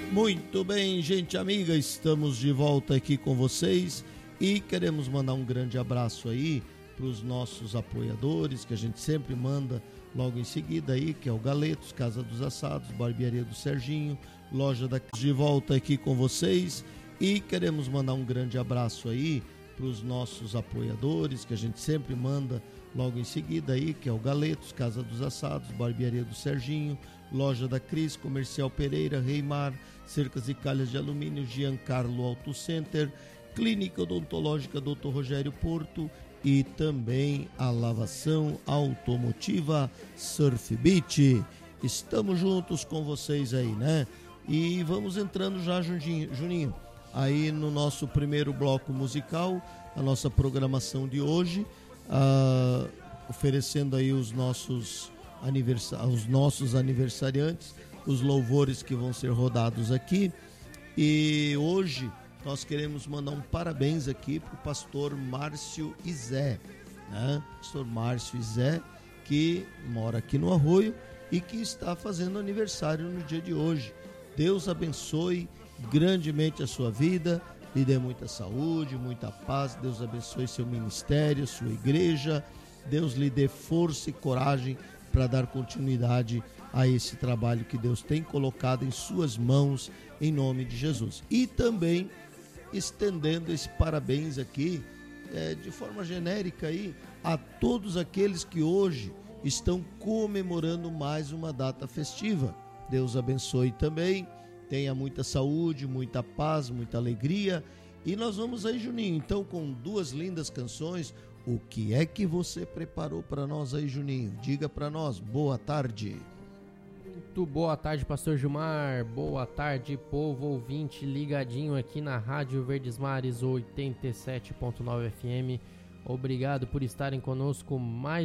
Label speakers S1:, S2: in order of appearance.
S1: Muito bem, gente amiga, estamos de volta aqui com vocês e queremos mandar um grande abraço aí para os nossos apoiadores, que a gente sempre manda logo em seguida aí, que é o Galetos, Casa dos Assados, Barbearia do Serginho, Loja da... De volta aqui com vocês e queremos mandar um grande abraço aí para os nossos apoiadores, que a gente sempre manda logo em seguida aí, que é o Galetos, Casa dos Assados, Barbearia do Serginho, Loja da Cris, Comercial Pereira, Reimar, Cercas e Calhas de Alumínio, Giancarlo Auto Center, Clínica Odontológica Dr. Rogério Porto e também a lavação automotiva Surf Beach. Estamos juntos com vocês aí, né? E vamos entrando já, Juninho, aí no nosso primeiro bloco musical, a nossa programação de hoje, oferecendo aí os nossos aniversariantes, os louvores que vão ser rodados aqui. E hoje nós queremos mandar um parabéns aqui para o pastor Márcio Izé, né? Pastor Márcio Izé, que mora aqui no Arroio e que está fazendo aniversário no dia de hoje. Deus abençoe grandemente a sua vida, lhe dê muita saúde, muita paz. Deus abençoe seu ministério, sua igreja. Deus lhe dê força e coragem para dar continuidade a esse trabalho que Deus tem colocado em suas mãos, em nome de Jesus. E também estendendo esse parabéns aqui, de forma genérica aí, a todos aqueles que hoje estão comemorando mais uma data festiva. Deus abençoe também, tenha muita saúde, muita paz, muita alegria. E nós vamos aí, Juninho, então, com duas lindas canções. O que é que você preparou para nós aí, Juninho? Diga para nós. Boa tarde.
S2: Muito boa tarde, pastor Gilmar. Boa tarde, povo ouvinte ligadinho aqui na Rádio Verdes Mares 87.9 FM. Obrigado por estarem conosco mais